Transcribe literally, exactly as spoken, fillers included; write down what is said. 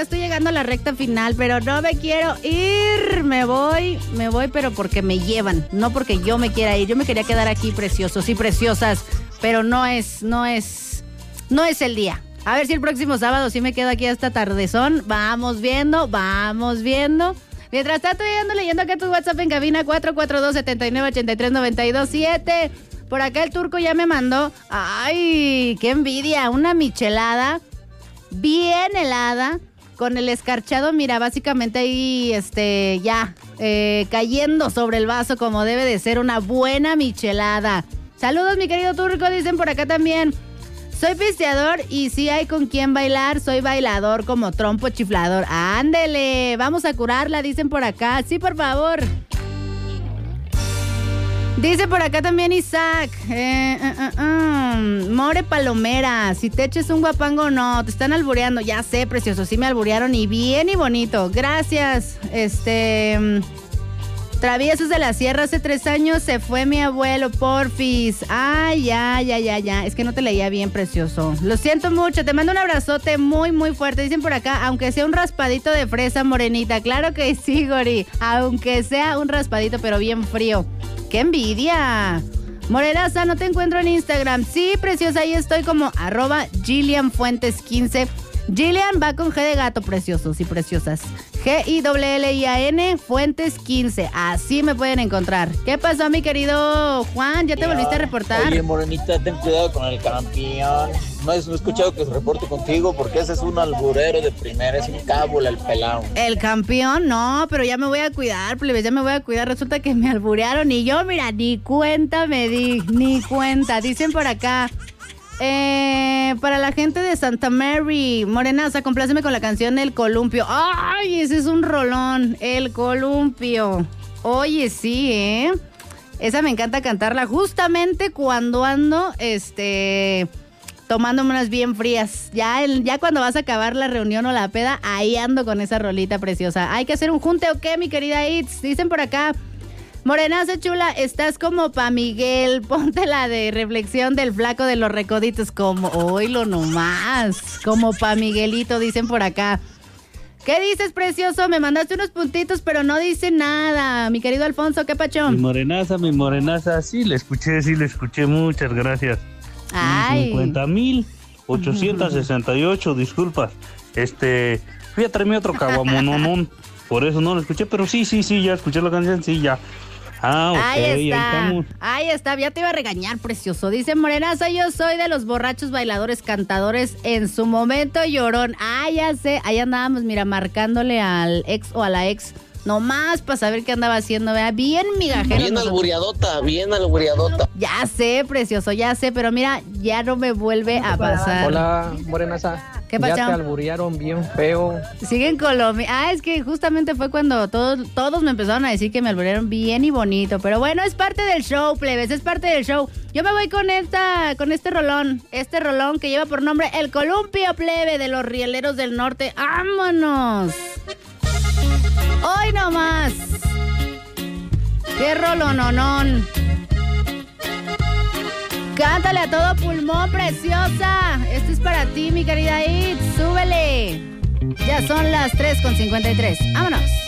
estoy llegando a la recta final, pero no me quiero ir. Me voy, me voy, pero porque me llevan, no porque yo me quiera ir. Yo me quería quedar aquí, preciosos y preciosas, pero no es, no es, no es el día. A ver si el próximo sábado sí me quedo aquí hasta tardezón. Vamos viendo, vamos viendo. Mientras tanto, estoy ando leyendo acá tu WhatsApp en cabina cuatro cuatro dos, siete nueve, ocho tres, nueve dos siete. Por acá el turco ya me mandó. ¡Ay, qué envidia! Una michelada bien helada, con el escarchado, mira, básicamente ahí, este, ya, eh, cayendo sobre el vaso como debe de ser una buena michelada. Saludos, mi querido turco, dicen por acá también. Soy pisteador y si hay con quién bailar, soy bailador como trompo chiflador. ¡Ándele! Vamos a curarla, dicen por acá. Sí, por favor. Dice por acá también Isaac, eh, uh, uh, uh, More Palomera, si te eches un guapango no, te están albureando. Ya sé, precioso, sí me alburearon y bien y bonito. Gracias. Este, Traviesos de la Sierra, hace tres años se fue mi abuelo, porfis. Ay, ya, ya, ya, ya, es que no te leía bien, precioso. Lo siento mucho, te mando un abrazote muy, muy fuerte. Dicen por acá, aunque sea un raspadito de fresa, morenita. Claro que sí, Gori, aunque sea un raspadito, pero bien frío. ¡Qué envidia! Morenaza, no te encuentro en Instagram. Sí, preciosa, ahí estoy como arroba Gillian Fuentes quince. Gillian va con G de gato, preciosos y preciosas. G I L L I A N Fuentes quince. Así me pueden encontrar. ¿Qué pasó, mi querido Juan? ¿Ya te volviste a reportar? Oye, morenita, ten cuidado con el campeón. No he escuchado que se reporte contigo porque ese es un alburero de primera, es un cábula el pelado. El campeón, no, pero ya me voy a cuidar, plebes, ya me voy a cuidar. Resulta que me alburearon y yo, mira, ni cuenta me di, ni cuenta. Dicen por acá, eh, para la gente de Santa Mary, Morenaza, compláceme con la canción El Columpio. Ay, ese es un rolón, El Columpio. Oye, sí, ¿eh? Esa me encanta cantarla justamente cuando ando, este... tomándome unas bien frías. Ya, el, ya cuando vas a acabar la reunión o la peda, ahí ando con esa rolita preciosa. ¿Hay que hacer un junte o qué, mi querida Itz? Dicen por acá, Morenaza chula, estás como pa' Miguel. Ponte la de reflexión del flaco de los recoditos. Como, oílo nomás. Como pa' Miguelito, dicen por acá. ¿Qué dices, precioso? Me mandaste unos puntitos, pero no dice nada. Mi querido Alfonso, ¿qué pachón? Mi morenaza, mi morenaza. Sí, le escuché, sí, le escuché. Muchas gracias. Ay. cincuenta mil ochocientos sesenta y ocho, disculpas. Este, fui a traerme otro caguamononón. Por eso no lo escuché, pero sí, sí, sí, ya escuché la canción, sí, ya. Ah, ok, ahí está, ahí estamos. Ahí está, ya te iba a regañar, precioso. Dice Morenaza, yo soy de los borrachos bailadores, cantadores, en su momento llorón. Ah, ya sé, ahí andábamos, mira, marcándole al ex o a la ex. Nomás para saber qué andaba haciendo, vea, bien migajero. Bien albureadota, bien albureadota. Ya sé, precioso, ya sé, pero mira, ya no me vuelve a pasar. Hola, Morenaza. ¿Qué pasó? Ya te alburearon bien feo. Siguen Colombia. Ah, es que justamente fue cuando todos, todos me empezaron a decir que me alburearon bien y bonito. Pero bueno, es parte del show, plebes, es parte del show. Yo me voy con esta, con este rolón, este rolón que lleva por nombre El Columpio, plebe, de los Rieleros del Norte. ¡Vámonos! Hoy nomás. ¡Qué rolononón! Cántale a todo pulmón, preciosa. Esto es para ti, mi querida Itz. Súbele. Ya son las tres con cincuenta y tres. Vámonos.